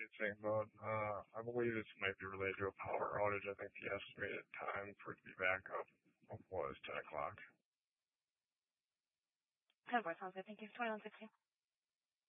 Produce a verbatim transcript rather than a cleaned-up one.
you think about? Uh, I believe this might be related to a power outage. I think the estimated time for it to be back up was ten o'clock. ten four sounds good. Thank you. twenty-one sixteen.